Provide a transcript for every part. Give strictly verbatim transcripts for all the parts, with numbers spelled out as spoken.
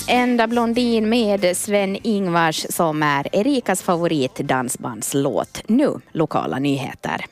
Enda blondin med Sven-Ingvars som är Erikas favorit dansbandslåt. Nu lokala nyheter.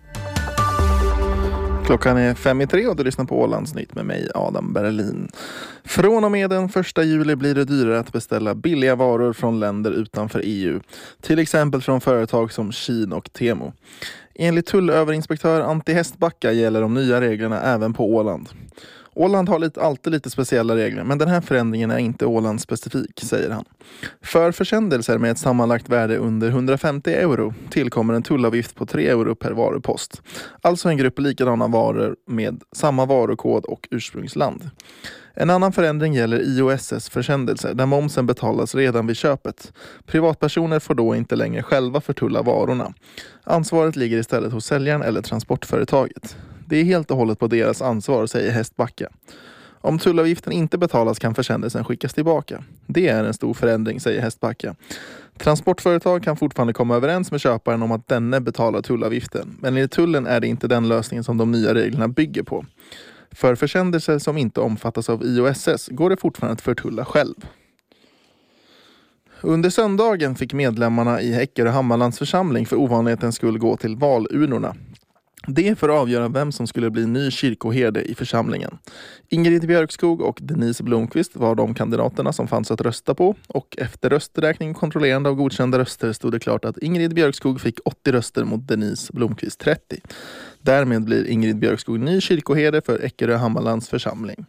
Klockan är fem i tre och du lyssnar på Ålandsnytt med mig, Adam Berlin. Från och med den första juli blir det dyrare att beställa billiga varor från länder utanför E U. Till exempel från företag som Shein och Temo. Enligt tullöverinspektör Antti Hestbacka gäller de nya reglerna även på Åland. Åland har lite, alltid lite speciella regler, men den här förändringen är inte Åland specifik, säger han. För försändelser med ett sammanlagt värde under hundrafemtio euro tillkommer en tullavgift på tre euro per varupost. Alltså en grupp likadana varor med samma varukod och ursprungsland. En annan förändring gäller I O S S-försändelser där momsen betalas redan vid köpet. Privatpersoner får då inte längre själva förtulla varorna. Ansvaret ligger istället hos säljaren eller transportföretaget. Det är helt och hållet på deras ansvar, säger Hestbacka. Om tullavgiften inte betalas kan försändelsen skickas tillbaka. Det är en stor förändring, säger Hestbacka. Transportföretag kan fortfarande komma överens med köparen om att denne betalar tullavgiften. Men enligt tullen är det inte den lösningen som de nya reglerna bygger på. För försändelser som inte omfattas av I O S S går det fortfarande att förtulla själv. Under söndagen fick medlemmarna i Eckerö Hammarlands församling för ovanlighetens skull gå till valurnorna. Det är för att avgöra vem som skulle bli ny kyrkoherde i församlingen. Ingrid Björkskog och Denise Blomqvist var de kandidaterna som fanns att rösta på. Och efter rösträkning och kontrollerande av godkända röster stod det klart att Ingrid Björkskog fick åttio röster mot Denise Blomqvist trettio. Därmed blir Ingrid Björkskog ny kyrkoherde för Eckerö Hammarlands församling.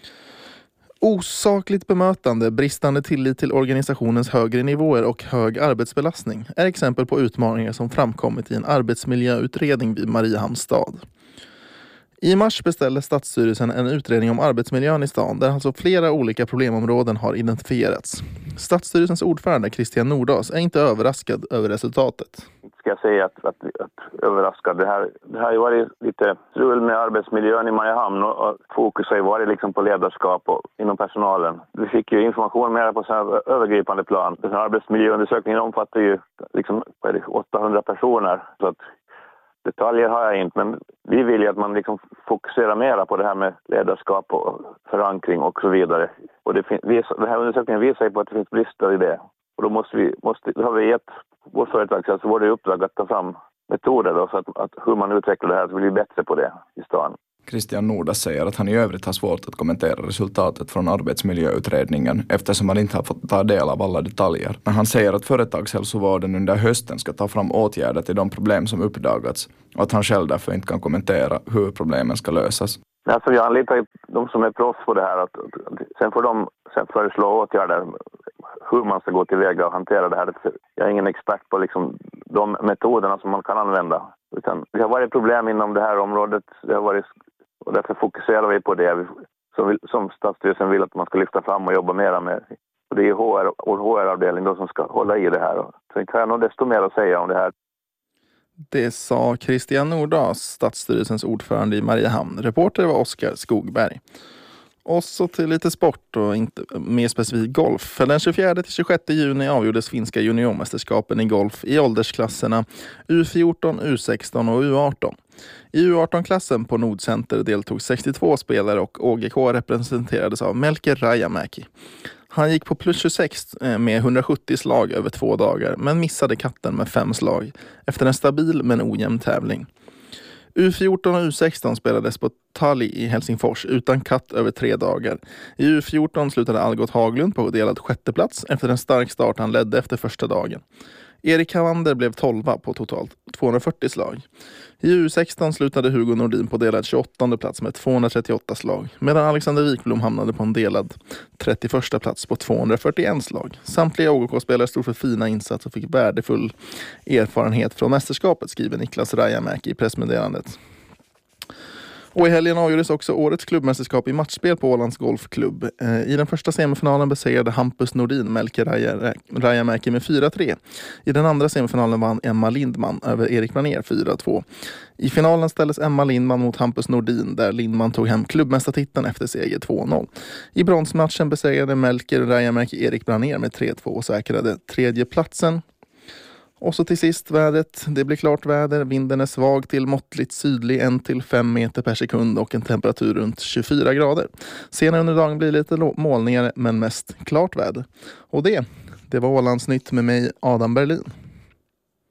Osakligt bemötande, bristande tillit till organisationens högre nivåer och hög arbetsbelastning är exempel på utmaningar som framkommit i en arbetsmiljöutredning vid Mariehamns stad. I mars beställde Stadsstyrelsen en utredning om arbetsmiljön i stan där alltså flera olika problemområden har identifierats. Stadsstyrelsens ordförande Christian Nordas är inte överraskad över resultatet. Ska jag säga att, att, att överraskad. Det här, det här har ju varit lite strul med arbetsmiljön i Mariehamn och, och fokus har ju varit liksom på ledarskap och inom personalen. Vi fick ju information mer på så här övergripande plan. Den här arbetsmiljöundersökningen omfattar ju liksom åttahundra personer så att detaljer har jag inte, men vi vill ju att man liksom fokuserar mer på det här med ledarskap och förankring och så vidare. Och det fin- den här undersökningen visar ju på att det finns brister i det. Och då måste vi, måste, då har vi gett vår företag alltså var det uppdrag att ta fram metoder då, så att, att hur man utvecklar det här så blir vi bättre på det i stan. Christian Nordas säger att han i övrigt har svårt att kommentera resultatet från arbetsmiljöutredningen eftersom han inte har fått ta del av alla detaljer. Men han säger att företagshälsovården under hösten ska ta fram åtgärder till de problem som uppdagats och att han själv därför inte kan kommentera hur problemen ska lösas. Alltså jag anlitar de som är proffs på det här. Att, sen får de sen föreslå åtgärder hur man ska gå tillväga och hantera det här. Jag är ingen expert på liksom de metoderna som man kan använda. Utan det har varit problem inom det här området. Det har varit, och därför fokuserar vi på det som, vill, som Stadsstyrelsen vill att man ska lyfta fram och jobba mera med. Och det är H R, och H R-avdelning då som ska hålla i det här. Så inte har jag nog desto mer att säga om det här. Det sa Christian Nordas, Stadsstyrelsens ordförande i Mariehamn. Reporter var Oskar Skogberg. Och så till lite sport och inte mer specifikt golf. För den tjugofjärde till tjugosjätte juni avgjordes finska juniormästerskapen i golf i åldersklasserna U fjorton, U sexton och U arton. I U arton-klassen på Nordcenter deltog sextiotvå spelare och O G K representerades av Melker Rajamäki. Han gick på plus tjugosex med hundrasjuttio slag över två dagar men missade katten med fem slag efter en stabil men ojämn tävling. U fjorton och U sexton spelades på Tali i Helsingfors utan katt över tre dagar. I U fjorton slutade Algot Haglund på delad sjätteplats efter en stark start han ledde efter första dagen. Erik Havander blev tolva på totalt tvåhundrafyrtio slag. I U sexton slutade Hugo Nordin på delad tjugoåttonde plats med tvåhundratrettioåtta slag, medan Alexander Wikblom hamnade på en delad trettioförsta plats på tvåhundrafyrtioen slag. Samtliga O G K-spelare stod för fina insatser och fick värdefull erfarenhet från mästerskapet, skriver Niklas Rajamäki i pressmeddelandet. Och i helgen avgjordes också årets klubbmästerskap i matchspel på Ålands Golfklubb. I den första semifinalen besegrade Hampus Nordin Melker Rajamäki med fyra tre. I den andra semifinalen vann Emma Lindman över Erik Branér fyra två. I finalen ställdes Emma Lindman mot Hampus Nordin där Lindman tog hem klubbmästartiteln efter seger två noll. I bronsmatchen besegrade Melker Rajamäki Erik Branér med tre två och säkrade tredje platsen. Och så till sist vädret. Det blir klart väder. Vinden är svag till måttligt sydlig, en till fem meter per sekund och en temperatur runt tjugofyra grader. Senare under dagen blir det lite molningar men mest klart väder. Och det, det var Ålandsnytt med mig, Adam Berlin.